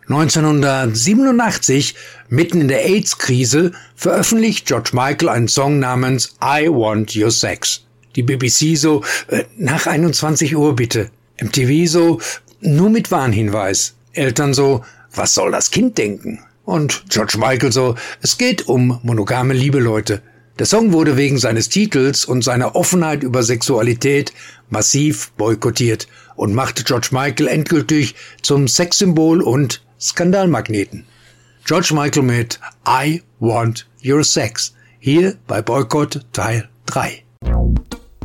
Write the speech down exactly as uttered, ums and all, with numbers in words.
neunzehnhundertsiebenundachtzig, mitten in der AIDS-Krise, veröffentlicht George Michael einen Song namens I Want Your Sex. Die B B C so, äh, nach einundzwanzig Uhr bitte. M T V so, nur mit Warnhinweis. Eltern so, was soll das Kind denken? Und George Michael so, es geht um monogame Liebe, Leute. Der Song wurde wegen seines Titels und seiner Offenheit über Sexualität massiv boykottiert und machte George Michael endgültig zum Sexsymbol und Skandalmagneten. George Michael mit I Want Your Sex, hier bei Boykott Teil drei.